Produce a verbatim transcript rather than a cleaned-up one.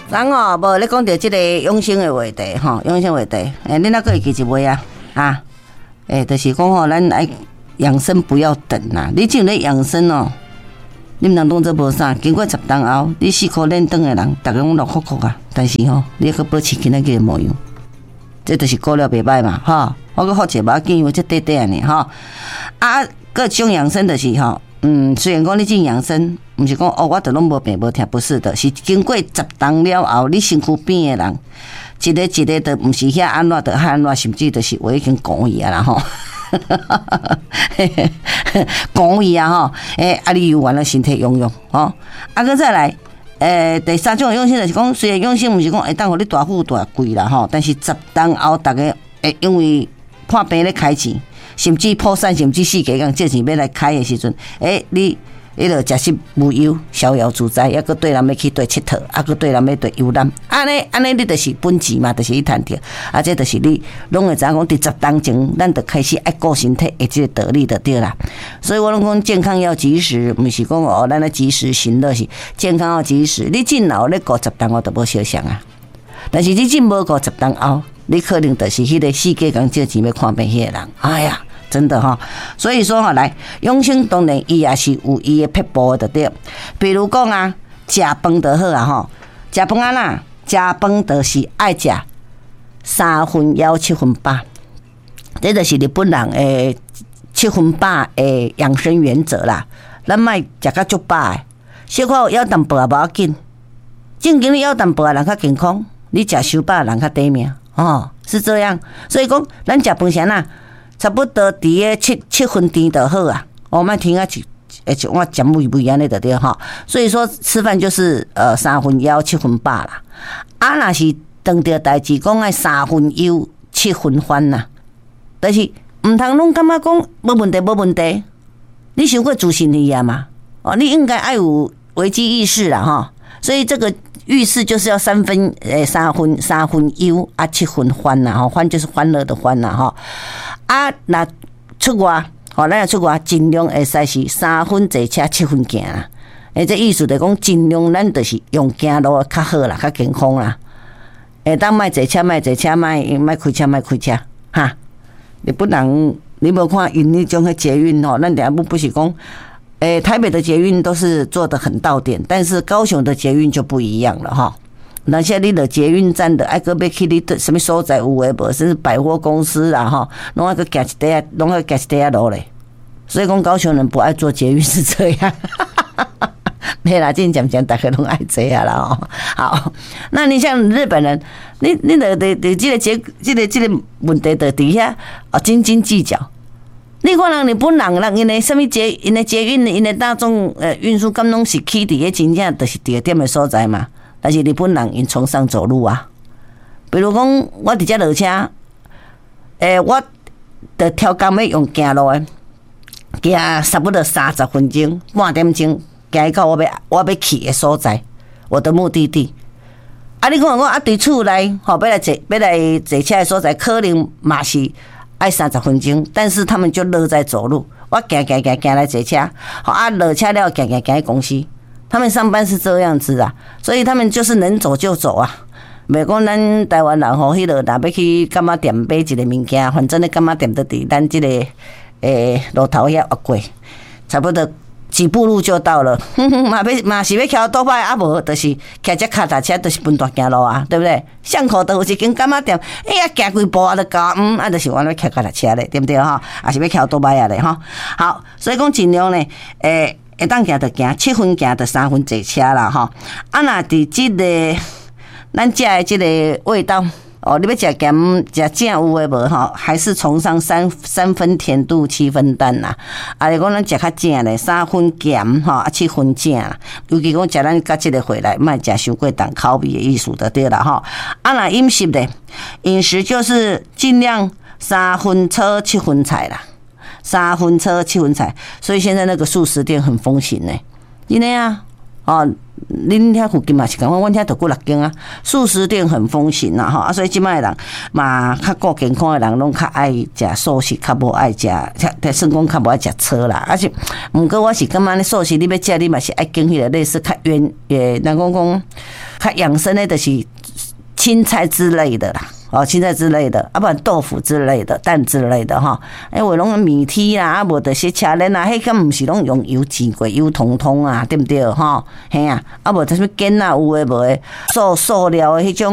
人哦，无咧讲到即个养生的话题吼，养生话题，诶，恁哪个会记一位啊？啊，诶，就是讲吼，咱爱养生不要等啦。你只有咧养生哦，你毋通当做无啥。经过十当后，你四颗练长的人，逐个拢落哭哭啊。但是吼，你去保持今仔日的模样，这就是过了袂歹嘛，吼。我搁好一把建议，我这短短呢，吼。啊，个种养生就是吼。嗯，虽然讲你进养生，毋是讲哦，我都拢无病无痛，不是的，是经过十当了后，你身躯边的人，一个一个都毋是遐安怎，就遐安怎，甚至就是我已经讲伊啊啦吼，讲伊啊吼，诶，啊你有完了身体用用吼，啊个再来，诶，第三种用心就是讲，虽然用心毋是讲会当互你大富大贵啦吼，但是十当后逐个会因为破病咧开钱。甚至破产，甚至世界讲借钱要来开的时阵，诶、欸，你迄落食食无忧，逍遥自在，抑个对人要去对佚佗，啊个对人要对游览，安尼安尼你就是本钱嘛，就是去赚着，啊这就是你拢会知影讲，伫十当前，咱就开始爱顾身体的这个道理就对啦。所以我拢讲健康要及时，毋是讲哦，咱咧及时行乐是健康要及时。你进老咧顾十当后就无相像啊，但是你进无顾十当后，你可能就是迄个世界讲借钱要看病迄个人，哎呀。真的哈，所以说哈，来养生当然伊也是有伊的撇步的对。比如讲啊，食饭就好啊吼，食饭啊啦，食饭就是爱食三分枵七分饱，这就是日本人诶七分饱诶养生原则啦。咱莫食甲足饱诶，小可枵淡薄也无要紧，正经你枵淡薄诶人较健康，你食伤饱人较短命哦，是这样。所以讲，咱食饭前啊。差不多伫个七七分甜就好啊，我莫听啊一一一碗咸味味安尼就对哈。所以说吃饭就是呃三分枵七分饱啦。啊，若是当着代志讲爱三分忧七分欢呐，但是毋通拢感觉讲无问题无问题，你想过自信力啊嘛？哦，你应该爱有危机意识啦哈。所以这个遇事就是要三分诶三分三分忧啊七分欢呐哈，欢就是欢乐的欢呐哈。啊，那出外，吼，咱若出外，尽量会使是三分坐车，七分行啦。诶，这意思就讲，尽量咱就是用行路较好啦，较健康啦。诶，当莫坐车，莫坐车，莫莫开车，莫开车，哈。日本人，你无看因迄种个捷运吼，咱两部不是讲，诶，台北的捷运都是做得很到点，但是高雄的捷运就不一样了哈。那些你的捷运站的，爱个要去你什么所在有诶无，甚至百货公司啦吼，拢爱个行一块，拢爱行一块路咧。所以讲高雄人不爱坐捷运是这样，没啦，渐渐渐大家拢爱坐啊啦哦。好，那你像日本人，你你的的的这个结这个这个问题的底下啊斤斤计较。你看人日本人，人因为什么捷，因为捷运，因为大众呃运输，咁拢是起伫个真正就是地点的所在嘛。但是日本人因崇尚走路啊，比如讲我伫遮落车，诶、欸，我着挑工要用行路诶，行差不多三十分钟，半点钟，行到我要我要去的所在，我的目的地。啊，你看我啊，伫厝内吼，要来坐要来坐车的所在，可能嘛是爱三十分钟，但是他们就乐在走路。我行行行行来坐车，好啊，落车了行行行去公司。他们上班是这样子啊，所以他们就是能走就走啊。袂讲咱台湾人吼，迄落若要去干嘛店买一个物件，反正咧干嘛店都伫咱即个诶路头遐越过，差不多几步路就到了。嘛要嘛是要骑倒摆，啊无就是骑只脚踏车，就是分段行路啊，对不对？巷口都有一间干嘛店，哎呀，行几步啊就到，嗯，啊就是我要骑脚踏车咧，对不对哈？啊是要骑倒摆啊咧哈。好，所以讲尽量咧，诶。会当行就行，七分行就三分坐车啦吼。啊，若伫即个咱食的即个味道哦，你要食咸食正有诶无吼？还是崇尚三三分甜度七分淡啦。啊，你讲咱食较正咧，三分咸吼，啊七分正啦。尤其讲食咱甲即个回来，莫食伤过重口味的意思就对啦吼。啊，若饮食咧，饮食就是尽量三分粗七分菜啦。三分车七分菜，所以现在那个素食店很风行呢。因为啊，哦，恁遐附近嘛是讲，阮遐都过六间啊，素食店很风行啦吼啊，所以即摆人嘛较顾健康的人，拢较爱食素食，较无爱食，较算讲较无爱食车啦。而且，毋过我是感觉咧素食你要食，你嘛是爱经迄个类似较圆诶，人讲讲较养生的，就是青菜之类的啦。哦，青菜之类的，啊，不然豆腐之类的、蛋之类的哈。哎，我拢米梯啦，啊，无就是车轮啊，迄个毋是拢用油煎过、油通通啊，对不对？哈，嘿啊，啊，无就是煎啊，有诶无诶，塑塑料诶迄种。